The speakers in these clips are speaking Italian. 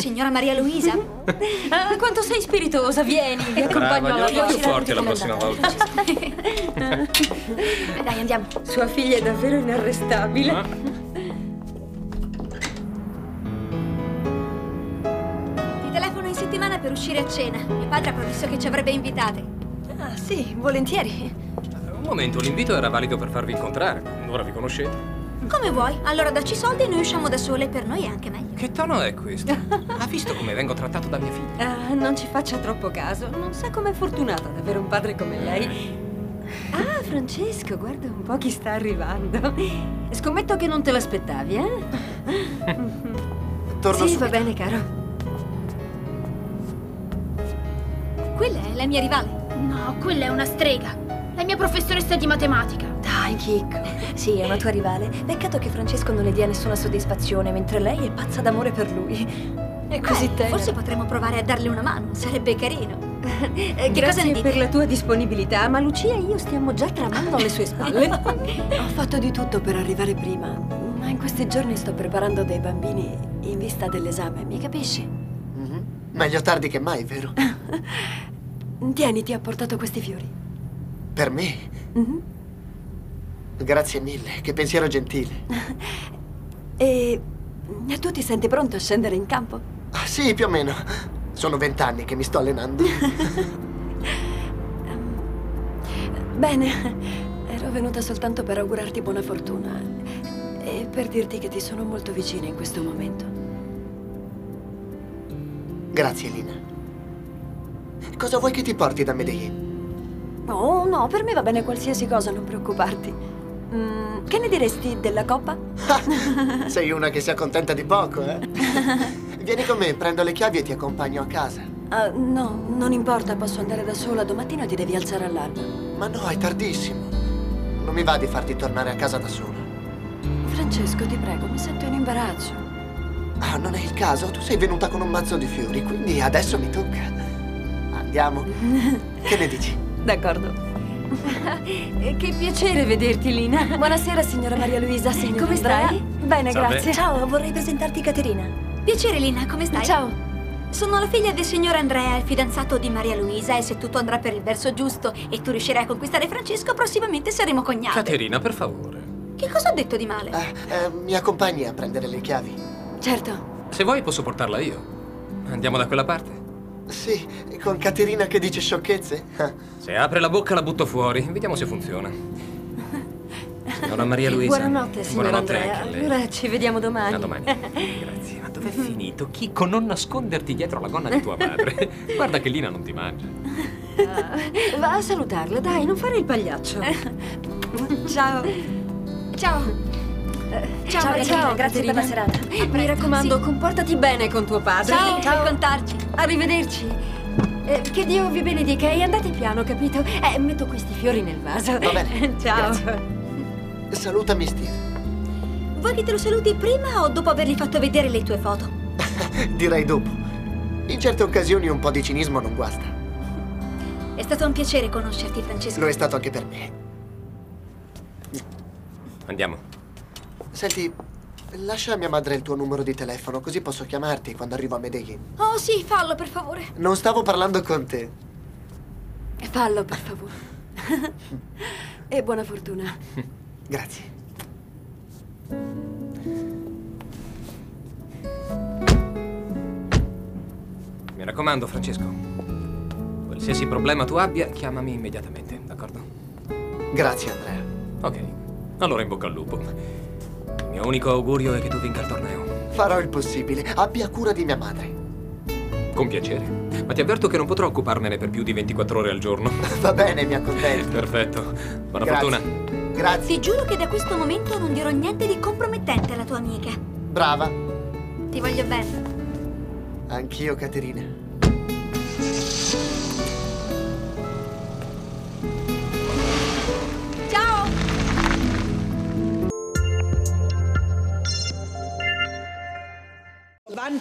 signora Maria Luisa. Quanto sei spiritosa, vieni, vi accompagno alla glielo più doccia. forte la prossima volta. Dai, andiamo. Sua figlia è davvero inarrestabile. Ti telefono in settimana per uscire a cena. Mio padre ha promesso che ci avrebbe invitate. Ah, sì, volentieri. Un momento, l'invito era valido per farvi incontrare. Ora vi conoscete. Come vuoi. Allora dacci i soldi e noi usciamo da sole. Per noi è anche meglio. Che tono è questo? Ha visto come vengo trattato da mia figlia? Non ci faccia troppo caso. Non sa com'è fortunata ad avere un padre come lei. Ah, Francesco, guarda un po' chi sta arrivando. Scommetto che non te l'aspettavi, eh? Torno Sì, subito. va bene, caro. Quella è la mia rivale. No, quella è una strega. La mia professoressa di matematica. Dai, Chicco. Sì, è una tua rivale. Peccato che Francesco non le dia nessuna soddisfazione, mentre lei è pazza d'amore per lui. È così tenero. Forse potremmo provare a darle una mano. Sarebbe carino. Che cosa ne Grazie dite? per la tua disponibilità, ma Lucia e io stiamo già tramando alle sue spalle. Ho fatto di tutto per arrivare prima, ma in questi giorni sto preparando dei bambini in vista dell'esame, mi capisci? Meglio tardi che mai, vero? Tieni, ti ho portato questi fiori. Per me? Grazie mille, che pensiero gentile. E tu ti senti pronto a scendere in campo? Ah, sì, più o meno. Sono 20 anni che mi sto allenando. Bene, ero venuta soltanto per augurarti buona fortuna e per dirti che ti sono molto vicina in questo momento. Grazie, Lina. Cosa vuoi che ti porti da Medellin? Oh, no, per me va bene qualsiasi cosa, non preoccuparti. Che ne diresti della coppa? Sei una che si accontenta di poco, eh? Vieni con me, prendo le chiavi e ti accompagno a casa. No, non importa, posso andare da sola. Domattina ti devi alzare all'alba. Ma no, è tardissimo. Non mi va di farti tornare a casa da sola. Francesco, ti prego, mi sento in imbarazzo. Ah, non è il caso. Tu sei venuta con un mazzo di fiori, quindi adesso mi tocca. Andiamo. Che ne dici? D'accordo. Che piacere vederti, Lina. Buonasera, signora Maria Luisa. Signora Come Andrea. stai? Bene, Salve. grazie. Ciao, vorrei presentarti Caterina. Piacere, Lina, come stai? Ciao. Sono la figlia del signor Andrea, il fidanzato di Maria Luisa, e se tutto andrà per il verso giusto e tu riuscirai a conquistare Francesco, prossimamente saremo cognate. Caterina, per favore. Che cosa ho detto di male? Mi accompagni a prendere le chiavi? Certo. Se vuoi posso portarla io. Andiamo da quella parte? Sì, con Caterina che dice sciocchezze? Se apre la bocca la butto fuori. Vediamo se funziona. Signora Maria Luisa. Buonanotte, signora Buonanotte Andrea. anche a lei. Allora ci vediamo domani. A domani. Grazie. Ma dov'è finito? Chicco, non nasconderti dietro la gonna di tua madre. Guarda che Lina non ti mangia. Va a salutarla, dai, non fare il pagliaccio. Ciao. Ciao. Ciao, Caterina, grazie per la serata. Mi raccomando, Sì. comportati bene con tuo padre. Ciao, puoi contarci. Arrivederci. Che Dio vi benedica e andate piano, capito? Metto questi fiori nel vaso. Va bene. Ciao. Salutami, Steve. Vuoi che te lo saluti prima o dopo avergli fatto vedere le tue foto? Direi dopo. In certe occasioni un po' di cinismo non guasta. È stato un piacere conoscerti, Francesco. Lo è stato anche per me. Andiamo. Senti, lascia a mia madre il tuo numero di telefono, così posso chiamarti quando arrivo a Medellin. Oh sì, fallo per favore. Non stavo parlando con te. Fallo, per favore. E buona fortuna. Grazie. Mi raccomando, Francesco. Qualsiasi problema tu abbia, chiamami immediatamente, d'accordo? Grazie, Andrea. Ok. Allora in bocca al lupo. Il mio unico augurio è che tu vinca il torneo. Farò il possibile. Abbia cura di mia madre. Con piacere. Ma ti avverto che non potrò occuparmene per più di 24 ore al giorno. Va bene, mi accontento. Perfetto. Buona Grazie. fortuna. Grazie. Ti giuro che da questo momento non dirò niente di compromettente alla tua amica. Brava. Ti voglio bene. Anch'io, Caterina. Ciao!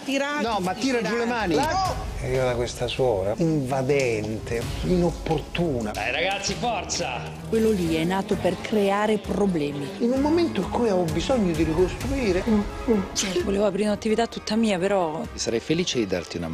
tirati. No, ma tira giù le mani. E io da questa suora, invadente, inopportuna. Dai ragazzi, forza! Quello lì è nato per creare problemi. In un momento in cui avevo bisogno di ricostruire. Volevo aprire un'attività tutta mia, però... Sarei felice di darti una